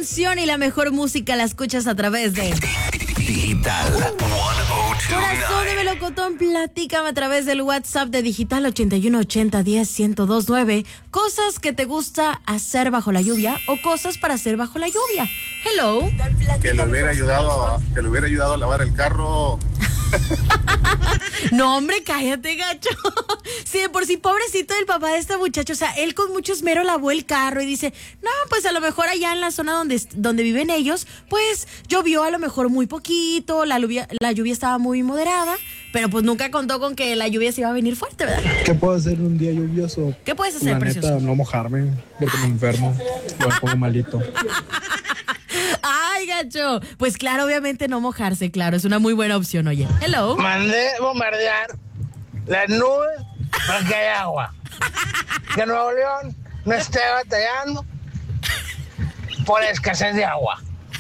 canción y la mejor música la escuchas a través de Digital 1029. Corazón de Melocotón. Platícame a través del WhatsApp de Digital 8180101029. Cosas que te gusta hacer bajo la lluvia o cosas para hacer bajo la lluvia. Hello. Que le hubiera ayudado a lavar el carro. No, hombre, cállate, gacho. Sí, de por sí, pobrecito del papá de esta muchacha. O sea, él con mucho esmero lavó el carro y dice, no, pues a lo mejor allá en la zona donde viven ellos, pues llovió a lo mejor muy poquito, la lluvia estaba muy moderada, pero pues nunca contó con que la lluvia se iba a venir fuerte, ¿verdad? ¿Qué puedo hacer un día lluvioso? ¿Qué puedes hacer, La precioso? neta, no mojarme, porque me enfermo, me pongo malito. Ay, gacho. Pues claro, obviamente no mojarse, claro, es una muy buena opción, oye. Hello. Mandé bombardear las nubes para que haya agua. Que Nuevo León no esté batallando por escasez de agua.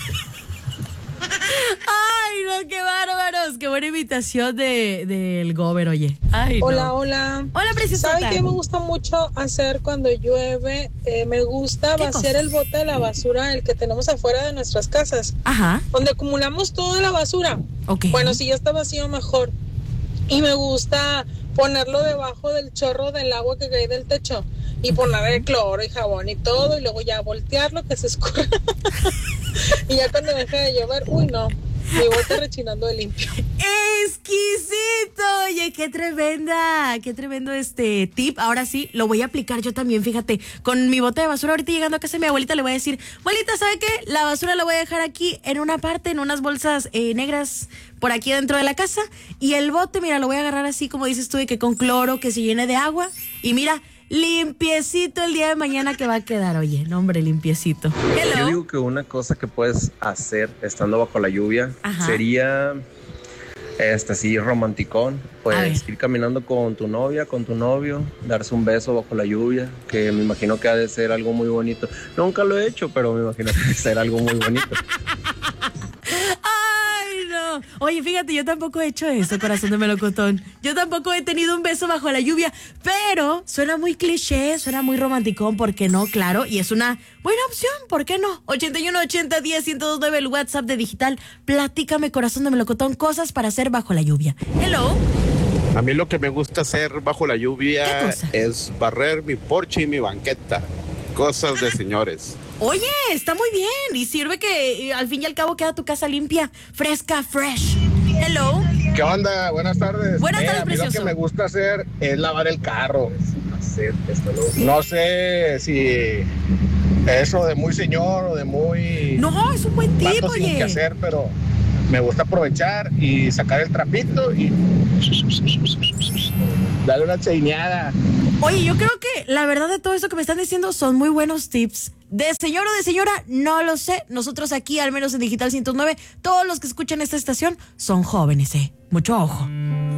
Ay, no, qué bárbaros. Qué buena invitación del Gober, oye. Ay, no. Hola. Hola, preciosa. ¿Saben qué me gusta mucho hacer cuando llueve? Me gusta vaciar el bote de la basura, el que tenemos afuera de nuestras casas. Ajá. Donde acumulamos toda la basura. Ok. Bueno, si ya está vacío, mejor. Y me gusta ponerlo debajo del chorro del agua que cae del techo. Y ponerle cloro y jabón y todo. Y luego ya voltearlo, que se escurra. Y ya cuando deje de llover, uy, no. Mi bote rechinando de limpio. Exquisito, oye, qué tremendo tip. Ahora sí, lo voy a aplicar yo también, fíjate, con mi bote de basura. Ahorita llegando a casa de mi abuelita le voy a decir, abuelita, ¿sabe qué? La basura la voy a dejar aquí en una parte, en unas bolsas negras por aquí dentro de la casa. Y el bote, mira, lo voy a agarrar así como dices tú, de que con cloro, que se llene de agua. Y mira, limpiecito el día de mañana que va a quedar, oye, no, hombre, limpiecito. Hello. Yo digo que una cosa que puedes hacer estando bajo la lluvia sería así romanticón, pues ir caminando con tu novia, con tu novio, darse un beso bajo la lluvia, que me imagino que ha de ser algo muy bonito. Nunca lo he hecho, pero me imagino que ha de ser algo muy bonito. Oye, fíjate, yo tampoco he hecho eso, corazón de melocotón. Yo tampoco he tenido un beso bajo la lluvia, pero suena muy cliché, suena muy romanticón, ¿por qué no? Claro, y es una buena opción, ¿por qué no? 8180101029, el WhatsApp de Digital. Platícame, corazón de melocotón, cosas para hacer bajo la lluvia. Hello. A mí lo que me gusta hacer bajo la lluvia ¿Qué cosa? es barrer mi porche y mi banqueta. Cosas de señores. Oye, está muy bien y sirve que al fin y al cabo queda tu casa limpia, fresca, fresh. Hello. ¿Qué onda? Buenas tardes. Buenas tardes, a mí lo precioso. que me gusta hacer es lavar el carro. No sé si eso de muy señor o de muy... No, es un buen tip, vato sin oye. que hacer, pero me gusta aprovechar y sacar el trapito y darle una chaineada. Oye, yo creo que la verdad de todo eso que me están diciendo son muy buenos tips. De señor o de señora, no lo sé. Nosotros aquí, al menos en Digital 109, todos los que escuchan esta estación son jóvenes, Mucho ojo.